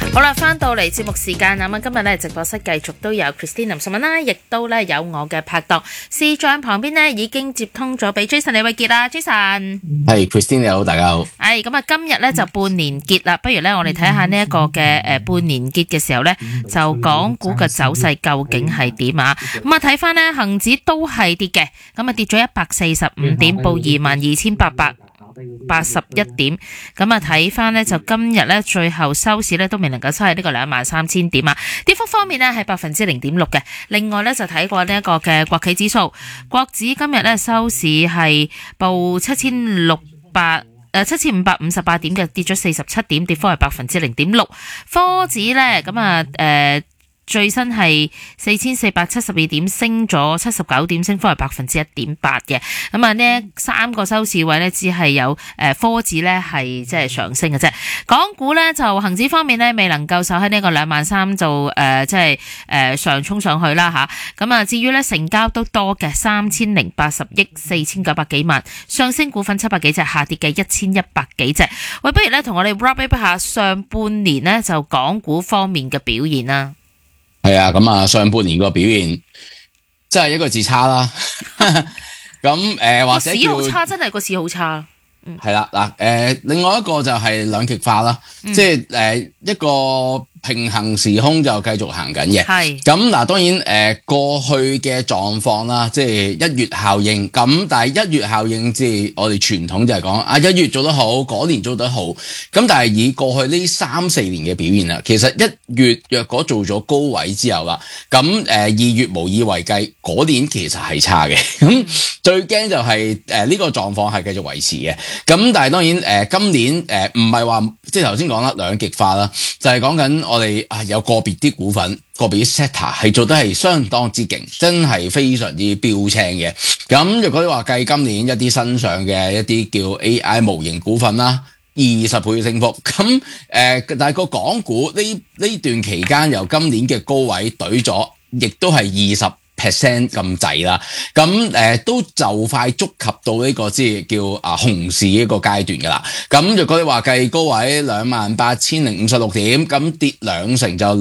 好啦，翻到嚟節目時間咁今日咧直播室繼續都有 Christine 林淑敏啦，亦都咧有我嘅拍檔視像旁邊呢已經接通咗俾 Jason 李偉傑啦 ，Jason 係 Christine 你好，大家好。 咁啊，今日咧就半年結啦，不如咧我哋睇下呢一個嘅半年結嘅時候咧，就港股嘅走勢究竟係點啊？咁啊睇翻呢恒指都係跌嘅，咁啊跌咗145點，報22,881點。咁啊睇翻呢，就今日呢最後收市呢都未能夠收喺呢個23,000點啊。跌幅方面呢係0.6%嘅。另外呢，就睇過呢一個嘅國企指數，國指今日呢收市係報7,558點嘅，跌咗47點，跌幅係0.6%。科指呢咁啊最新係4,472點，升咗79點，升幅係1.8%嘅。咁啊，呢三個收市位呢，只係有科指呢係即係上升嘅啫。港股呢，就恒指方面呢，未能夠守喺呢個23,000就即係上衝上去啦吓。咁啊，至於呢成交都多嘅3,080億4,900幾萬，上升股份700幾隻，下跌嘅1,100幾隻。喂，不如呢，同我哋 wrap up 一下上半年呢，就港股方面嘅表現啦。 係啊，咁啊，上半年個表現真係一個字差啦。咁或者個市好差，真係個市好差。 係啦嗱，另外一個就係兩極化啦，即係一個平行時空就繼續行緊嘅。係咁嗱，當然過去嘅狀況啦，即係一月效應。咁但係一月效應即係我哋傳統就係講啊，一月做得好，嗰年做得好。咁但係以過去呢3-4年嘅表現啦，其實一月若果做咗高位之後啦，咁2月無以為繼，嗰年其實係差嘅。咁最驚就係呢個狀況係繼續維持嘅。咁但係當然今年唔係話即係頭先講啦，兩極化啦，就係講緊我哋有個別啲股份、個別啲 sector 係做得係相當之勁，真係非常之標青嘅。咁如果你話計今年一啲新上嘅一啲叫 AI 模型股份啦，20倍升幅。咁但係個港股呢段期間由今年嘅高位懟咗，亦都係20% 咁滯啦，咁都就快觸及到呢個即係叫熊市一個階段噶啦。咁如果你話計高位28,056點，咁跌2成就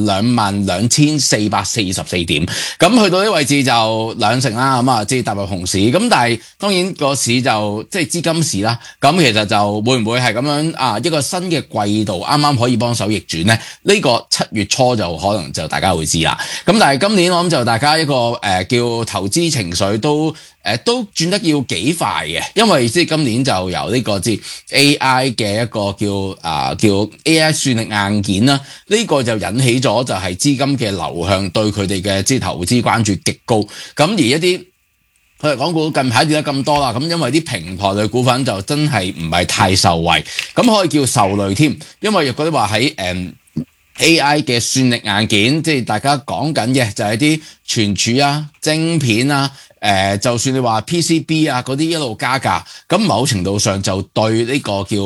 22,444點，咁去到呢位置就2成啦。咁即係踏入熊市。咁但係當然個市就即係資金市啦。咁其實就會唔會係咁樣一個新嘅季度啱啱可以幫手逆轉呢？呢個7月初就可能就大家會知啦。咁但係今年我諗就大家一個叫投資情緒都轉得要幾快嘅，因為即係今年就由呢個即係 AI 嘅一個叫 AI 算力硬件啦，呢個就引起咗就係資金嘅流向，對佢哋嘅即係投資關注極高。咁而一啲佢哋港股近排跌得咁多啦，咁因為啲平台類股份就真係唔係太受惠，咁可以叫受累添。因為若果你話喺AI 嘅算力硬件，即係大家講緊嘅就係啲存儲啊、晶片啊，就算你話 PCB 啊嗰啲一路加價，咁某程度上就對呢個叫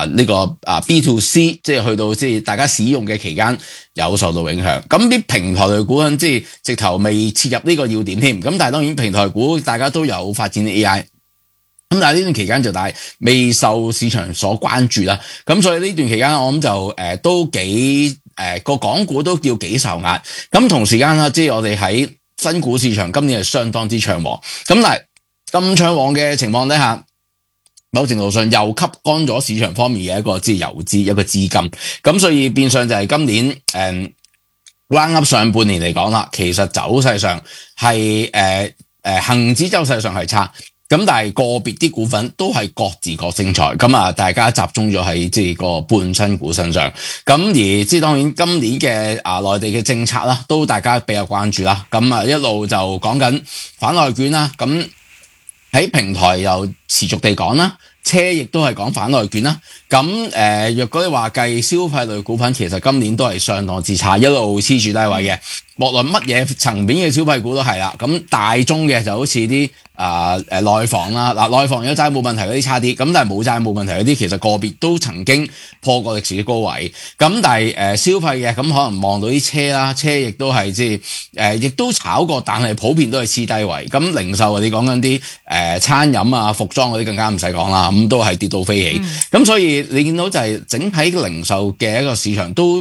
B2C， 即係去到即係大家使用嘅期間有受到影響。咁啲平台類股份即係直頭未切入呢個要點添。咁但係當然平台股大家都有發展 AI。咁但係呢段期間就但係未受市場所關注啦。咁所以呢段期間我諗就都幾個港股都叫幾受壓。咁同時間啦，即係我哋喺新股市場今年係相當之暢旺。咁但係咁暢旺嘅情況底下，某程度上又吸乾咗市場方面嘅一個即係游資一個資金。咁所以變相就係今年round up 上半年嚟講啦，其實走勢上係恒指走勢上係差。咁但係個別啲股份都係各自各精彩，咁大家集中咗喺即係個半新股身上。咁而即係當然今年嘅內地嘅政策啦，都大家比較關注啦。咁一路就講緊反內卷啦，咁喺平台又持續地講啦，車亦都係講反內卷啦。咁若果你話計消費類股份，其實今年都係相當之差，一路黐住低位嘅。無論乜嘢層面嘅消費股都係啦。咁大宗嘅就好似啲內房啦，內房有債務問題嗰啲差啲，咁但係冇債務問題嗰啲，其實個別都曾經破過歷史高位。咁但係消費嘅，咁可能望到啲車啦，車亦都係即係亦都炒過，但係普遍都係黐低位。咁零售你講緊啲餐飲啊、服裝嗰啲更加唔使講啦，咁都係跌到飛起。咁所以你見到就係整體零售嘅一個市場都